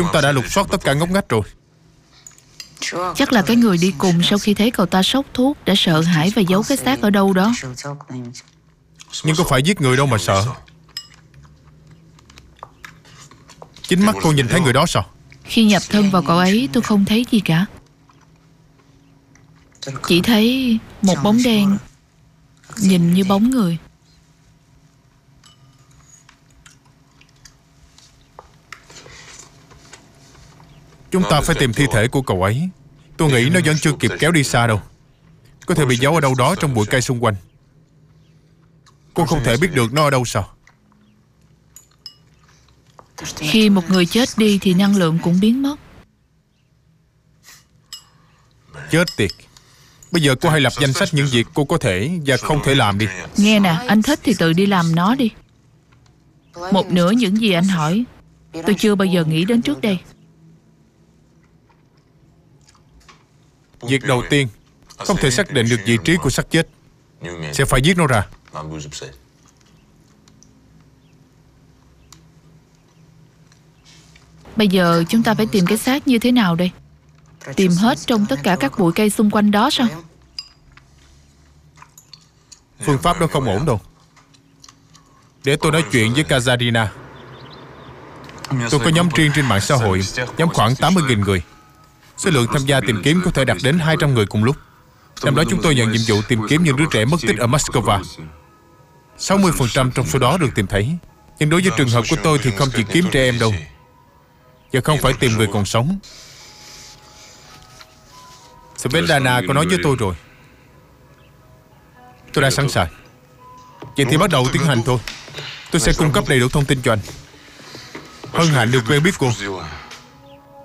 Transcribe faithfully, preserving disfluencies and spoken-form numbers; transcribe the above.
Chúng ta đã lục soát tất cả ngóc ngách rồi. Chắc là cái người đi cùng sau khi thấy cậu ta sốc thuốc đã sợ hãi và giấu cái xác ở đâu đó. Nhưng có phải giết người đâu mà sợ. Chính mắt cô nhìn thấy người đó sao? Khi nhập thân vào cậu ấy tôi không thấy gì cả. Chỉ thấy một bóng đen nhìn như bóng người. Chúng ta phải tìm thi thể của cậu ấy. Tôi nghĩ nó vẫn chưa kịp kéo đi xa đâu. Có thể bị giấu ở đâu đó trong bụi cây xung quanh. Cô không thể biết được nó ở đâu sao? Khi một người chết đi thì năng lượng cũng biến mất. Chết tiệt. Bây giờ cô hãy lập danh sách những việc cô có thể và không thể làm đi. Nghe nè, anh thích thì tự đi làm nó đi. Một nửa những gì anh hỏi tôi chưa bao giờ nghĩ đến trước đây. Việc đầu tiên, không thể xác định được vị trí của xác chết, sẽ phải giết nó ra. Bây giờ chúng ta phải tìm cái xác như thế nào đây? Tìm hết trong tất cả các bụi cây xung quanh đó sao? Phương pháp đó không ổn đâu. Để tôi nói chuyện với Kazarina. Tôi có nhóm riêng trên mạng xã hội, nhóm khoảng tám mươi nghìn người. Số lượng tham gia tìm kiếm có thể đạt đến hai trăm người cùng lúc. Năm đó chúng tôi nhận nhiệm vụ tìm kiếm những đứa trẻ mất tích ở Moscow. sáu mươi phần trăm trong số đó được tìm thấy. Nhưng đối với trường hợp của tôi thì không chỉ kiếm trẻ em đâu, và không phải tìm người còn sống. Svetlana có nói với tôi rồi. Tôi đã sẵn sàng. Vậy thì bắt đầu tiến hành thôi. Tôi sẽ cung cấp đầy đủ thông tin cho anh. Hân hạnh được quen biết cô.